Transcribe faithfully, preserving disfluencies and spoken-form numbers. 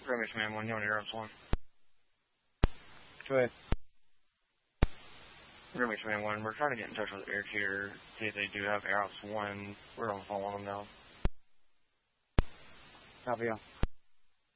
Remy Command one, you're on Air Ops one. Go ahead. Remy Command one, we're trying to get in touch with Airkeeter, see if they do have Air Ops one. We're on the phone with them now. Copy on.